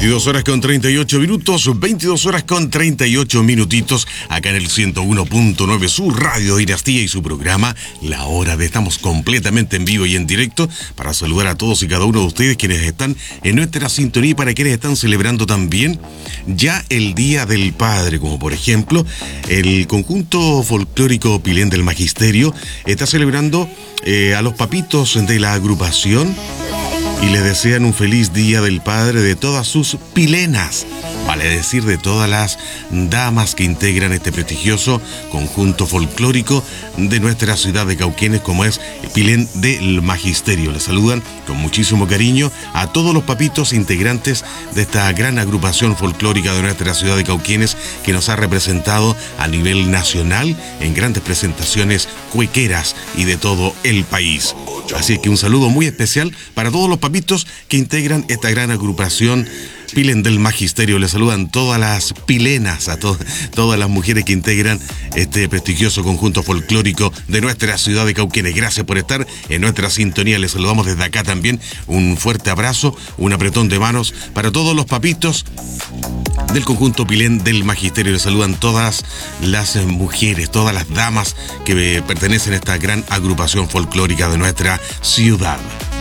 22 horas con 38 minutos, 22 horas con 38 minutitos, acá en el 101.9 su Radio Dinastía y su programa La Hora de. Estamos completamente en vivo y en directo para saludar a todos y cada uno de ustedes quienes están en nuestra sintonía y para quienes están celebrando también ya el Día del Padre, como por ejemplo el conjunto folclórico Pilén del Magisterio está celebrando a los papitos de la agrupación y les desean un feliz Día del Padre de todas sus pilenas, vale decir de todas las damas que integran este prestigioso conjunto folclórico de nuestra ciudad de Cauquenes, como es Pilén del Magisterio. Les saludan con muchísimo cariño a todos los papitos integrantes de esta gran agrupación folclórica de nuestra ciudad de Cauquenes, que nos ha representado a nivel nacional en grandes presentaciones cuequeras y de todo el país. Así que un saludo muy especial para todos los papitos que integran esta gran agrupación Pilén del Magisterio. Les saludan todas las pilenas, a todas las mujeres que integran este prestigioso conjunto folclórico de nuestra ciudad de Cauquenes. Gracias por estar en nuestra sintonía. Les saludamos desde acá también. Un fuerte abrazo, un apretón de manos para todos los papitos del conjunto Pilén del Magisterio. Les saludan todas las mujeres, todas las damas que pertenecen a esta gran agrupación folclórica de nuestra ciudad.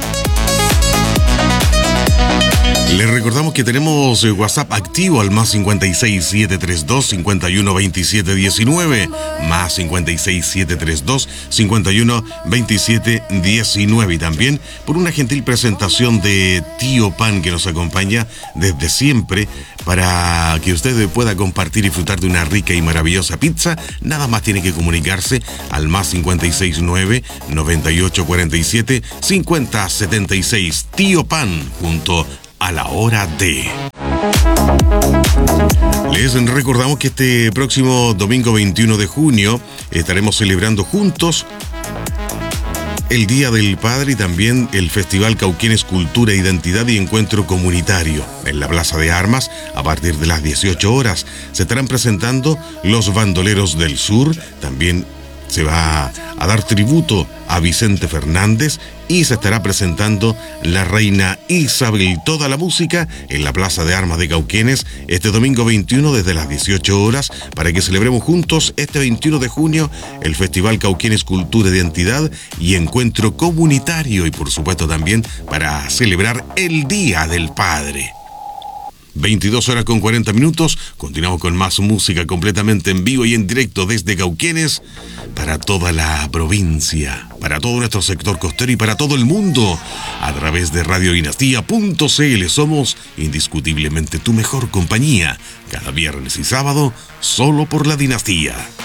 Les recordamos que tenemos WhatsApp activo al más 56 732 51 27 19, más 56 732 51 27 19, y también por una gentil presentación de Tío Pan que nos acompaña desde siempre para que usted pueda compartir y disfrutar de una rica y maravillosa pizza. Nada más tiene que comunicarse al más 56 9 98 47 50 76. Tío Pan junto a La Hora de. Les recordamos que este próximo domingo 21 de junio estaremos celebrando juntos el Día del Padre y también el Festival Cauquenes Cultura, Identidad y Encuentro Comunitario. En la Plaza de Armas, a partir de las 18 horas, se estarán presentando los Bandoleros del Sur. También se va a dar tributo a Vicente Fernández y se estará presentando la Reina Isabel. Toda la música en la Plaza de Armas de Cauquenes este domingo 21 desde las 18 horas para que celebremos juntos este 21 de junio el Festival Cauquenes Cultura, Identidad y Encuentro Comunitario, y por supuesto también para celebrar el Día del Padre. 22 horas con 40 minutos, continuamos con más música completamente en vivo y en directo desde Cauquenes para toda la provincia, para todo nuestro sector costero y para todo el mundo a través de radiodinastía.cl. Somos indiscutiblemente tu mejor compañía cada viernes y sábado solo por la Dinastía.